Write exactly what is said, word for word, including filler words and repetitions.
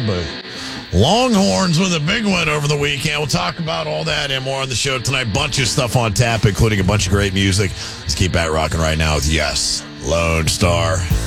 but Longhorns with a big win over the weekend. We'll talk about all that and more on the show tonight. Bunch of stuff on tap, including a bunch of great music. Let's keep that rocking right now with Yes, Lone Star.